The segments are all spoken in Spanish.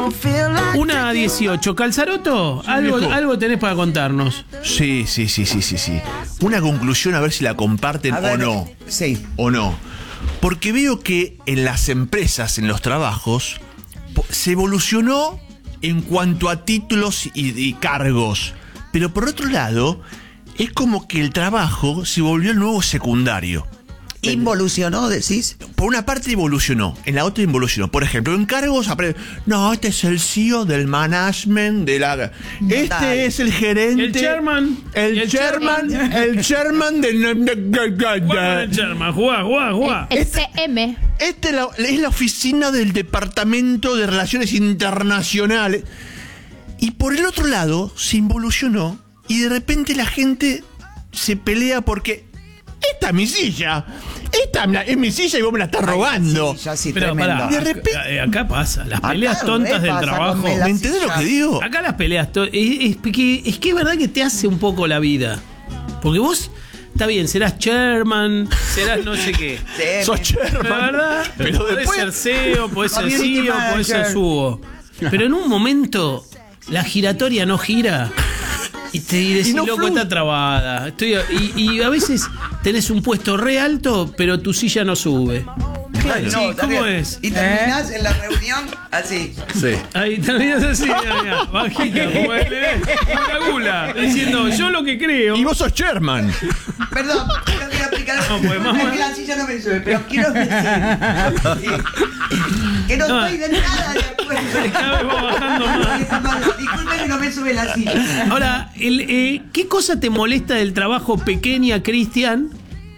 1:18. Calzaroto, algo tenés para contarnos. Sí. Una conclusión, a ver si la comparten o no. Sí. O no. Porque veo que en las empresas, en los trabajos, se evolucionó en cuanto a títulos y cargos. Pero por otro lado, es como que el trabajo se volvió el nuevo secundario. ¿Involucionó, decís? Por una parte evolucionó, en la otra involucionó. Por ejemplo, en cargos, no, este es el CEO del management de la... Este es el gerente... El chairman. El chairman del... El chairman, jugá. El CM. Este es la oficina del Departamento de Relaciones Internacionales. Y por el otro lado, se involucionó y de repente la gente se pelea porque... Esta es mi silla. Esta es mi silla y vos me la estás robando. Sí, Pero tremendo. pará, De repente- acá pasa. Las peleas tontas del pasa trabajo. con ¿Me entendés lo que digo? Acá las peleas es que es verdad que te hace un poco la vida. Porque vos, está bien, serás chairman, serás no sé qué. Sí, Sos chairman. La verdad, Pero podés después... ser CEO, podés ser Community CEO, podés ser manager. subo. Pero en un momento, la giratoria no gira. Y te decís, no loco, fluye. está trabada. Y a veces tenés un puesto re alto, pero tu silla no sube. Claro, Sí, no, está ¿cómo bien. es? Y terminás en la reunión así. Sí. Ahí terminás así, mira, bajita, como una gula, diciendo, yo lo que creo. Y vos sos chairman. Perdón, no quiero aplicar. No, pues, mamá. Es que la silla no me sube, pero quiero decir que no No. estoy de nada de acuerdo. Cada vez va bajando más. Disculpen que no me sube la silla. Ahora, ¿qué cosa te molesta del trabajo pequeña, Cristian?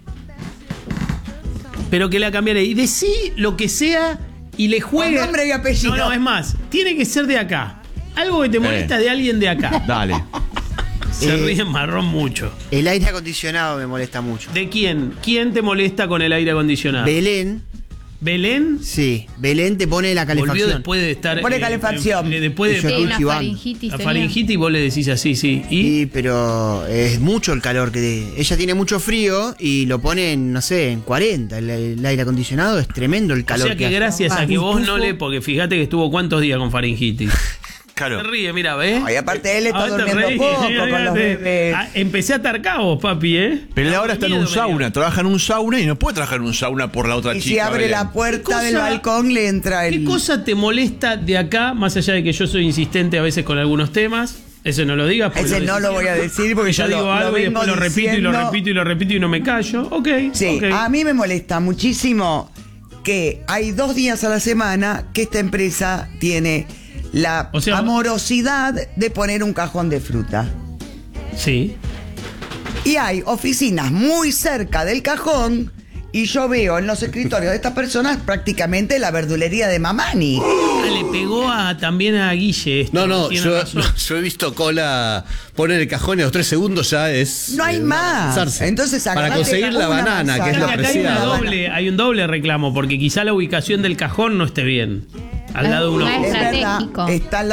Pero que la cambiaré. Y decí lo que sea y le juegue. Con nombre y apellido. No, es más. Tiene que ser de acá. Algo que te molesta de alguien de acá. Dale. Se ríe marrón mucho. El aire acondicionado me molesta mucho. ¿De quién? ¿Quién te molesta con el aire acondicionado? Belén, ¿Belén? sí. Belén te pone la Volvió calefacción. después de estar. Pone calefacción. Después Yo de estoy Una chivando. faringitis. la tenía. faringitis, vos le decís así, sí. Sí, pero es mucho el calor ella tiene mucho frío y lo pone en, no sé, en 40. El aire acondicionado es tremendo el O calor sea que hace. gracias a que Un vos no tufo. le. Porque fíjate que estuvo cuántos días con faringitis. Claro. Se ríe, mira, ¿ves? Ay, aparte él está Ahora te durmiendo reís, poco con los bebés. Empecé a atar cabos, papi, ¿eh? Pero él ahora está en un Miedo me dio. sauna, trabaja en un sauna y no puede trabajar en un sauna por la otra Y chica. si abre Belén. la puerta ¿Qué del cosa- balcón le entra el... ¿Qué cosa te molesta de acá, más allá de que yo soy insistente a veces con algunos temas? Eso no lo digas. porque Ese no lo voy a decir porque yo yo digo lo algo y vengo después lo repito y lo diciendo. repito y lo repito y no me callo. Ok, Sí, ok. a mí me molesta muchísimo que hay 2 días a la semana que esta empresa tiene la O sea, amorosidad de poner un cajón de fruta. Sí. Y hay oficinas muy cerca del cajón y yo veo en los escritorios de estas personas prácticamente la verdulería de Mamani. Ah, le pegó también a Guille esto. No, Tiene yo razón. he visto cola poner el cajón y a los 3 segundos ya es. No hay más. lanzarse. Entonces, para agarrate conseguir la una banana, que es Creo lo que acá hay, preciado. hay un doble reclamo, porque quizá la ubicación del cajón no esté bien. Al lado de uno. No es Es verdad, estratégico. está al